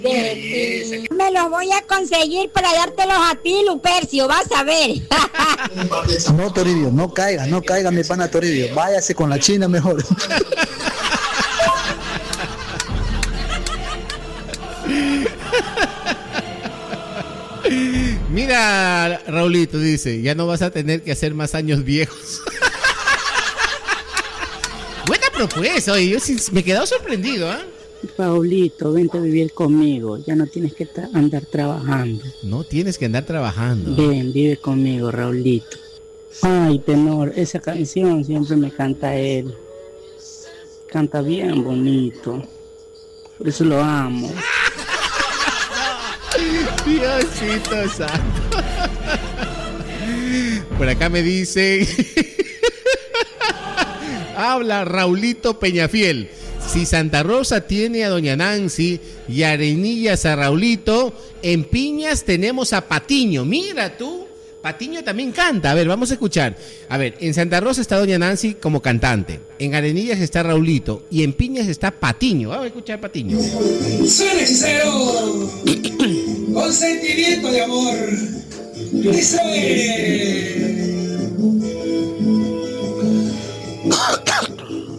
Me los voy a conseguir para dártelos a ti, Lupercio, vas a ver. No, Toribio, no caiga mi pana Toribio, váyase con la China mejor. Mira, Raulito dice, ya no vas a tener que hacer más años viejos. Buena propuesta, oye, yo sí me he quedado sorprendido, ¿ah? Paulito, vente a vivir conmigo, ya no tienes que andar trabajando. No tienes que andar trabajando. Ven, vive conmigo, Raulito. Ay, tenor, esa canción siempre me canta él. Canta bien bonito, por eso lo amo. Diosito santo. Por acá me dice habla Raulito Peñafiel. Si Santa Rosa tiene a Doña Nancy y Arenillas a Raulito, en Piñas tenemos a Patiño. Mira tú, Patiño también canta. A ver, vamos a escuchar. A ver, en Santa Rosa está Doña Nancy como cantante. En Arenillas está Raulito. Y en Piñas está Patiño. Vamos a escuchar Patiño. Soy un hechicero con sentimiento de amor. Y soy